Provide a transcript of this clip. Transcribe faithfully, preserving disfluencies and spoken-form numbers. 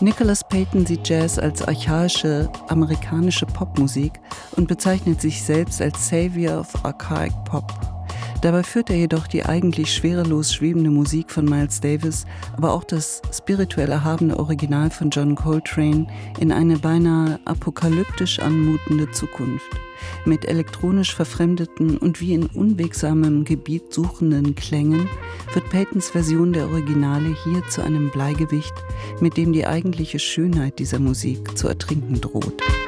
Nicholas Payton sieht Jazz als archaische amerikanische Popmusik und bezeichnet sich selbst als Savior of Archaic Pop. Dabei führt er jedoch die eigentlich schwerelos schwebende Musik von Miles Davis, aber auch das spirituell erhabene Original von John Coltrane in eine beinahe apokalyptisch anmutende Zukunft. Mit elektronisch verfremdeten und wie in unwegsamem Gebiet suchenden Klängen wird Paytons Version der Originale hier zu einem Bleigewicht, mit dem die eigentliche Schönheit dieser Musik zu ertrinken droht.